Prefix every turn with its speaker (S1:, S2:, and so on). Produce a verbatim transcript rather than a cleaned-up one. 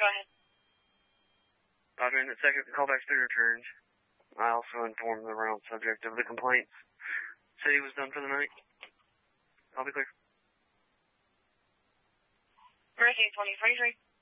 S1: go ahead.
S2: Roger, and the second callback's been returned. I also informed the round subject of the complaints. Said he was done for the night. I'll be clear.
S1: Mercy twenty twenty-three.